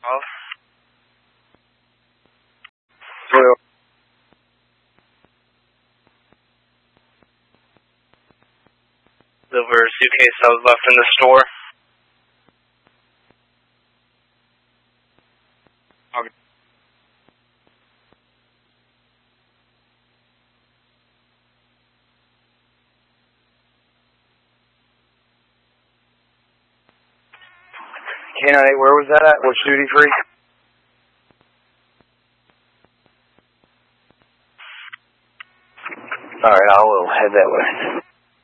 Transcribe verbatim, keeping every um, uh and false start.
Well, Silver suitcase that was left in the store. Okay. K nine eight, where was that at? Which duty free? Alright, I will head that way.